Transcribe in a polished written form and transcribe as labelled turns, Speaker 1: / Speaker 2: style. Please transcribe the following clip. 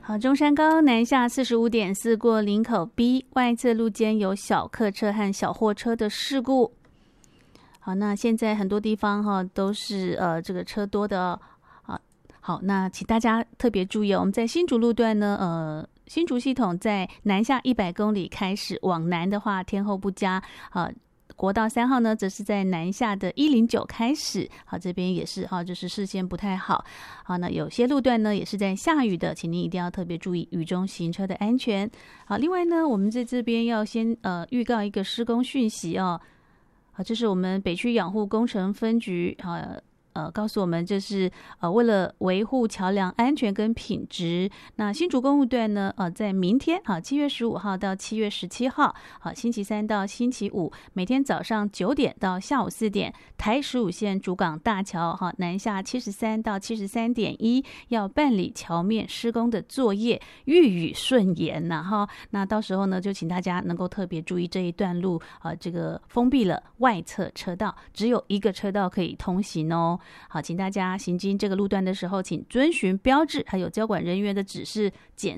Speaker 1: 好，中山高南下45.4过林口 B 外侧路肩有小客车和小货车的事故。好，那现在很多地方都是这个车多的好，那请大家特别注意我们在新竹路段呢，新竹系统在南下100公里开始往南的话，天候不佳国道3号呢，则是在南下的109开始，好，这边也是就是视线不太好。好，那有些路段呢也是在下雨的，请您一定要特别注意雨中行车的安全。好，另外呢，我们在这边要先预告一个施工讯息好，这是我们北区养护工程分局告诉我们，这是为了维护桥梁安全跟品质，那新竹公路段呢在明天7月15号到7月17号星期三到星期五，每天早上9点到下午4点，台15线竹港大桥南下73到73.1要办理桥面施工的作业，遇雨顺延那到时候呢，就请大家能够特别注意这一段路这个封闭了外侧车道，只有一个车道可以通行哦。好，请大家行经这个路段的时候，请遵循标志还有交管人员的指示，检